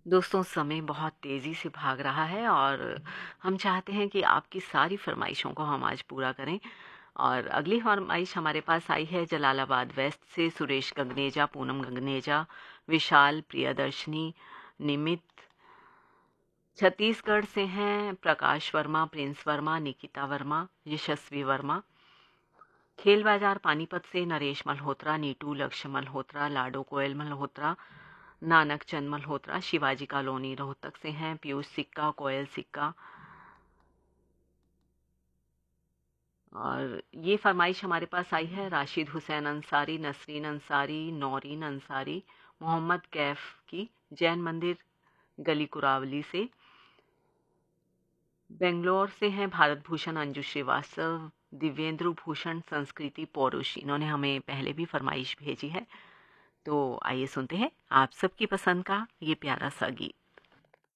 दोस्तों, समय बहुत तेज़ी से भाग रहा है और हम चाहते हैं कि आपकी सारी फ़रमाइशों को हम आज पूरा करें। और अगली फ़रमाइश हमारे पास आई है जलालाबाद वेस्ट से सुरेश गंगनेजा, पूनम गंगनेजा, विशाल, प्रियदर्शनी, निमित। छत्तीसगढ़ से हैं प्रकाश वर्मा, प्रिंस वर्मा, निकिता वर्मा, यशस्वी वर्मा। खेल बाजार पानीपत से नरेश मल्होत्रा, नीटू, लक्ष्य मल्होत्रा, लाडो कोयल मल्होत्रा, नानक चंद मल्होत्रा। शिवाजी कॉलोनी रोहतक से हैं पीयूष सिक्का, कोयल सिक्का। और ये फरमाइश हमारे पास आई है राशिद हुसैन अंसारी, नसरीन अंसारी, नौरीन अंसारी, मोहम्मद कैफ की, जैन मंदिर गली कुरावली से। बेंगलोर से हैं भारत भूषण अंजू श्रीवास्तव, दिव्येंद्र भूषण, संस्कृति पौरुष। इन्होंने हमें पहले भी फरमाइश भेजी है। तो आइए सुनते हैं आप सबकी पसंद का ये प्यारा सा गीत।